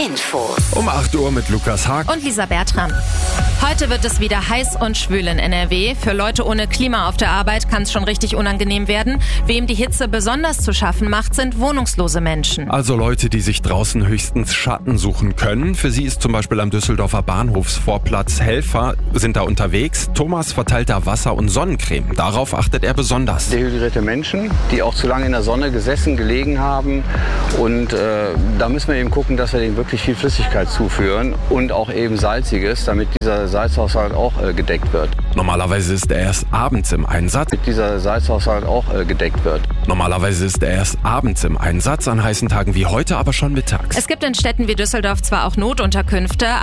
Infos. Um 8 Uhr mit Lukas Haag und Lisa Bertram. Heute wird es wieder heiß und schwül in NRW. Für Leute ohne Klima auf der Arbeit kann es schon richtig unangenehm werden. Wem die Hitze besonders zu schaffen macht, sind wohnungslose Menschen. Also Leute, die sich draußen höchstens Schatten suchen können. Für sie ist zum Beispiel am Düsseldorfer Bahnhofsvorplatz Helfer sind da unterwegs. Thomas verteilt da Wasser und Sonnencreme. Darauf achtet er besonders. Dehydrierte Menschen, die auch zu lange in der Sonne gesessen, gelegen haben. Und da müssen wir eben gucken, dass wir denen wirklich viel Flüssigkeit zuführen und auch eben Salziges, damit dieser Salzhaushalt auch gedeckt wird. Normalerweise ist er erst abends im Einsatz. Normalerweise ist er erst abends im Einsatz, an heißen Tagen wie heute aber schon mittags. Es gibt in Städten wie Düsseldorf zwar auch Notunterkünfte,